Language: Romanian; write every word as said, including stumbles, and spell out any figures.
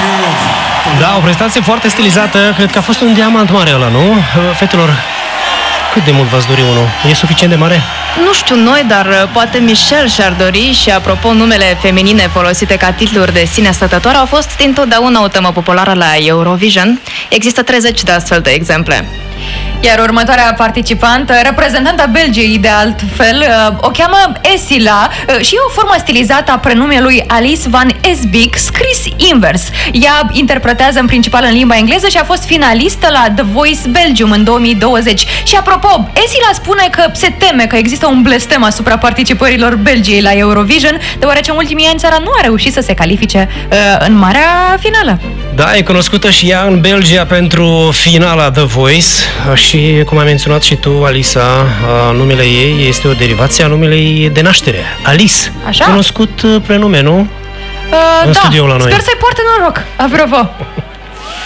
Da, o prestație foarte stilizată. Cred că a fost un diamant mare ăla, nu? Fetelor, cât de mult v-ați dori unul? E suficient de mare? Nu știu noi, dar poate Michel și-ar dori. Și apropo, numele feminine folosite ca titluri de sine stătătoare au fost dintotdeauna o temă populară la Eurovision. Există treizeci de astfel de exemple. Iar următoarea participantă, reprezentanta Belgiei de altfel, o cheamă Esila și e o formă stilizată a prenumelui Alice van Esbeek, scris invers. Ea interpretează în principal în limba engleză și a fost finalistă la The Voice Belgium în două mii douăzeci. Și apropo, Esila spune că se teme că există un blestem asupra participărilor Belgiei la Eurovision, deoarece în ultimii ani țara nu a reușit să se califice uh, în marea finală. Da, e cunoscută și ea în Belgia pentru finala The Voice și, cum ai menționat și tu, Alisa, numele ei este o derivație a numelei de naștere, Alice. Așa? Cunoscut prenume, nu? Uh, în da, studioul la noi. Sper să-i poarte noroc, apropo.